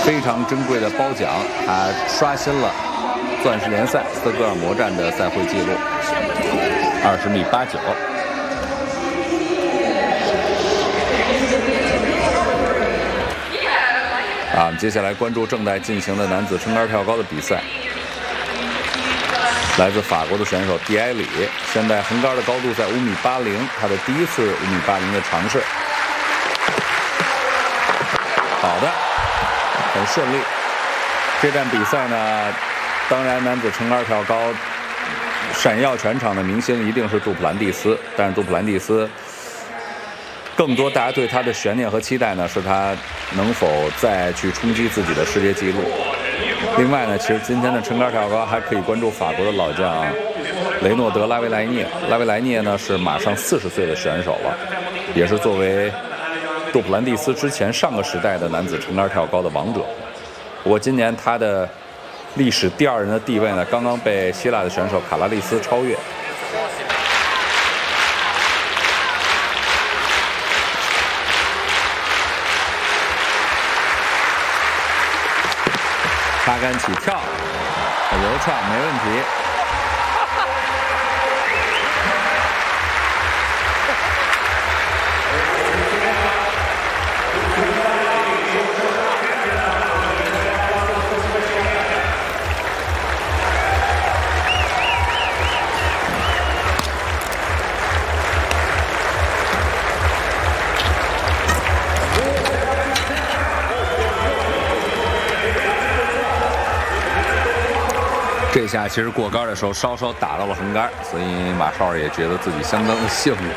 非常珍贵的褒奖，他刷新了钻石联赛斯德哥尔摩站的赛会纪录，20米89。我们接下来关注正在进行的男子撑杆跳高的比赛。来自法国的选手蒂埃里，现在横杆的高度在5米80，他的第一次5米80的尝试。好的，很顺利。这站比赛呢，当然男子撑杆跳高闪耀全场的明星一定是杜普兰蒂斯，但是杜普兰蒂斯更多大家对他的悬念和期待呢，是他能否再去冲击自己的世界纪录。另外呢，其实今天的撑杆跳高还可以关注法国的老将雷诺德·拉维莱涅。拉维莱涅呢是马上40岁的选手了，也是作为杜普兰蒂斯之前上个时代的男子撑杆跳高的王者。不过今年他的历史第2人的地位呢，刚刚被希腊的选手卡拉利斯超越。擦杆起跳，很流畅，没问题。这下其实过杆的时候稍稍打到了横杆，所以马少也觉得自己相当的幸运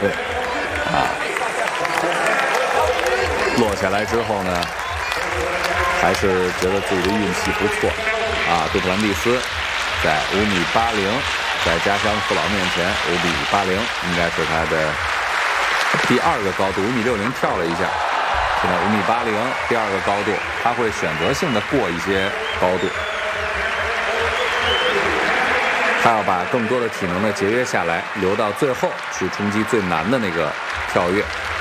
落下来之后呢，还是觉得自己的运气不错杜普兰蒂斯在5米80，在家乡父老面前5米80应该是他的第2个高度，5米60跳了一下，现在5米80第2个高度，他会选择性的过一些高度。他要把更多的体能呢节约下来，留到最后去冲击最难的那个跳跃。